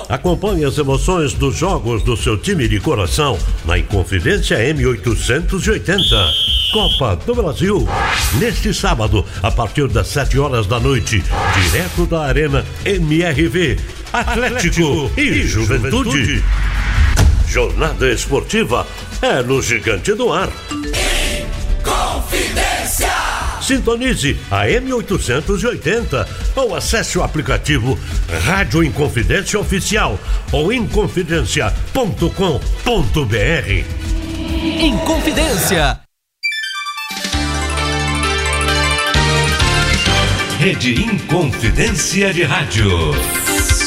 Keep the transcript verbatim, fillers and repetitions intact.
Acompanhe as emoções dos jogos do seu time de coração na Inconfidência M oitocentos e oitenta. Copa do Brasil. Neste sábado, a partir das sete horas da noite, direto da Arena M R V. Atlético e Juventude. Jornada esportiva é no Gigante do Ar. Inconfidência. Sintonize a M oitocentos e oitenta ou acesse o aplicativo Rádio Inconfidência Oficial ou inconfidencia ponto com ponto br. Inconfidência. Rede Inconfidência de Rádio.